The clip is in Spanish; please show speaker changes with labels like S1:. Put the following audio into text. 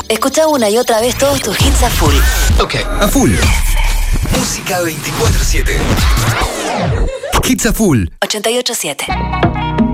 S1: Escucha una y otra vez todos tus hits a full.
S2: Ok, a full. Música 24/7. Hits a full.
S1: 88.7.